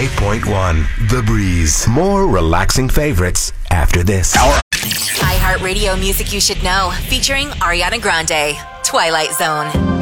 98.1 The Breeze. More relaxing favorites after this. iHeartRadio Music You Should Know, featuring Ariana Grande, Twilight Zone.